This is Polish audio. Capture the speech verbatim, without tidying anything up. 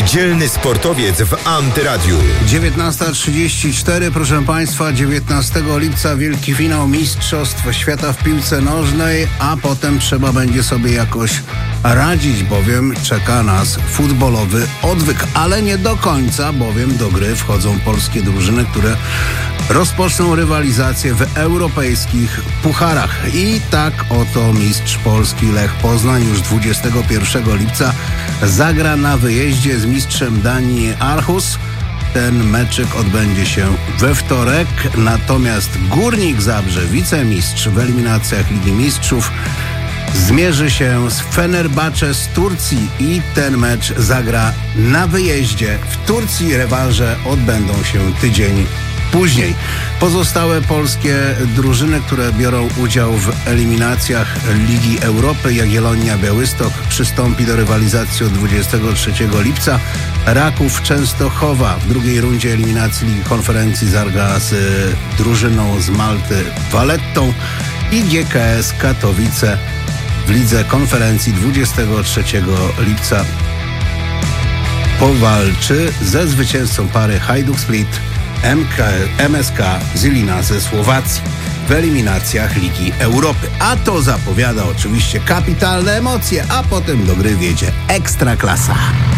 Niedzielny sportowiec w Antyradiu. dziewiętnasta trzydzieści cztery, proszę Państwa, dziewiętnastego lipca wielki finał Mistrzostw Świata w piłce nożnej, a potem trzeba będzie sobie jakoś radzić, bowiem czeka nas futbolowy odwyk, ale nie do końca, bowiem do gry wchodzą polskie drużyny, które rozpoczną rywalizację w europejskich pucharach. I tak oto mistrz Polski Lech Poznań już dwudziestego pierwszego lipca zagra na wyjeździe z mistrzem Danii Aarhus. Ten meczyk odbędzie się we wtorek, natomiast Górnik Zabrze, wicemistrz w eliminacjach Ligi Mistrzów, zmierzy się z Fenerbahce z Turcji i ten mecz zagra na wyjeździe. W Turcji rewanże odbędą się tydzień później. Pozostałe polskie drużyny, które biorą udział w eliminacjach Ligi Europy, Jagiellonia Białystok przystąpi do rywalizacji od dwudziestego trzeciego lipca. Raków Częstochowa w drugiej rundzie eliminacji Ligi Konferencji zagra z drużyną z Malty Vallettą i G K S Katowice w Lidze Konferencji dwudziestego trzeciego lipca powalczy ze zwycięzcą pary Hajduk Split M K, M S K Žilina ze Słowacji w eliminacjach Ligi Europy. A to zapowiada oczywiście kapitalne emocje, a potem do gry wiedzie Ekstraklasa.